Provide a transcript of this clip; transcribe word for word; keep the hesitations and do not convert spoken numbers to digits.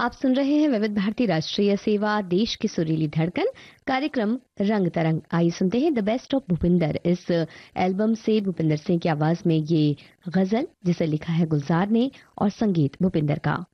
आप सुन रहे हैं विविध भारती राष्ट्रीय सेवा, देश की सुरीली धड़कन, कार्यक्रम रंग तरंग। आइए सुनते हैं द बेस्ट ऑफ भूपिंदर। इस एल्बम से भूपिंदर सिंह की आवाज में ये गजल, जिसे लिखा है गुलजार ने और संगीत भूपिंदर का।